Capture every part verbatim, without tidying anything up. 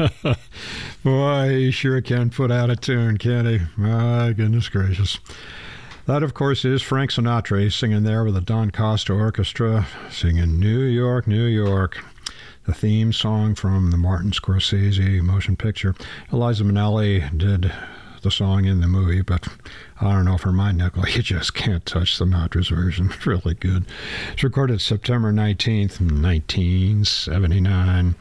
Boy, he sure can put out a tune, can't he? My goodness gracious. That, of course, is Frank Sinatra singing there with the Don Costa Orchestra, singing New York, New York, the theme song from the Martin Scorsese motion picture. Eliza Minnelli did the song in the movie, but I don't know, for my nickel, you just can't touch Sinatra's version. It's really good. It's recorded September nineteenth, nineteen seventy-nine.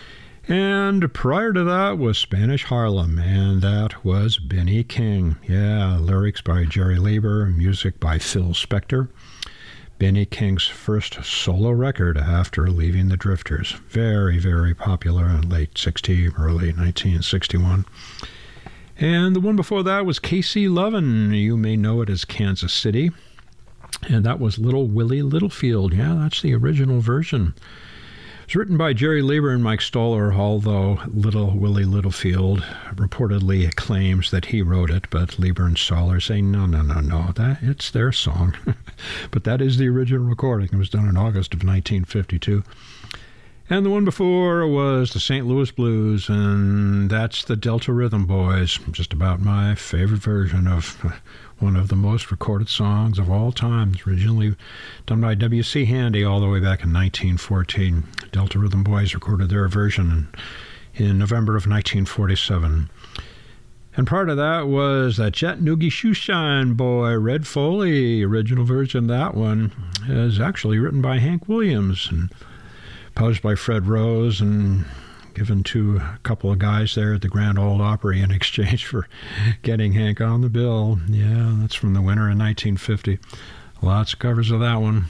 And prior to that was Spanish Harlem, and that was Benny King. Yeah, lyrics by Jerry Leiber, music by Phil Spector. Benny King's first solo record after leaving the Drifters. Very, very popular in late sixties, early nineteen sixty-one. And the one before that was K C Lovin'. You may know it as Kansas City. And that was Little Willie Littlefield. Yeah, that's the original version. It's written by Jerry Leiber and Mike Stoller, although Little Willie Littlefield reportedly claims that he wrote it, but Leiber and Stoller say, no, no, no, no, that it's their song. But that is the original recording. It was done in August of nineteen fifty-two. And the one before was the Saint Louis Blues, and that's the Delta Rhythm Boys. Just about my favorite version of one of the most recorded songs of all time. It's originally done by W C Handy all the way back in nineteen fourteen. Delta Rhythm Boys recorded their version in, in November of nineteen forty-seven. And part of that was that Chattanooga Shoeshine Boy, Red Foley. Original version of that one is actually written by Hank Williams and posed by Fred Rose and given to a couple of guys there at the Grand Ole Opry in exchange for getting Hank on the bill. Yeah, that's from the winter in nineteen fifty. Lots of covers of that one.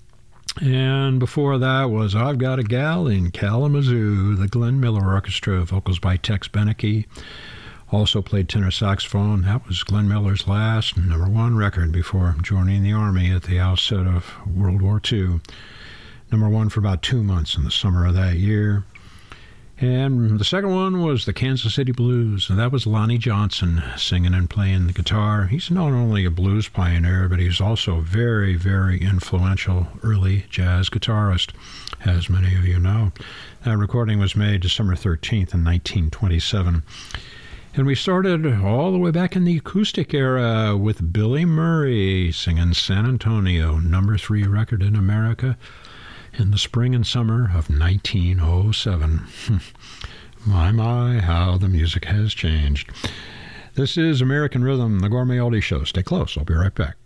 And before that was I've Got a Gal in Kalamazoo, the Glenn Miller Orchestra, vocals by Tex Beneke. Also played tenor saxophone. That was Glenn Miller's last number one record before joining the Army at the outset of World War Two. Number one for about two months in the summer of that year. And the second one was the Kansas City Blues, and that was Lonnie Johnson singing and playing the guitar. He's not only a blues pioneer, but he's also a very, very influential early jazz guitarist, as many of you know. That recording was made December thirteenth in nineteen twenty-seven. And we started all the way back in the acoustic era with Billy Murray singing San Antonio, number three record in America, in the spring and summer of nineteen oh seven. My, my, how the music has changed. This is American Rhythm, the Gourmet Oldie Show. Stay close. I'll be right back.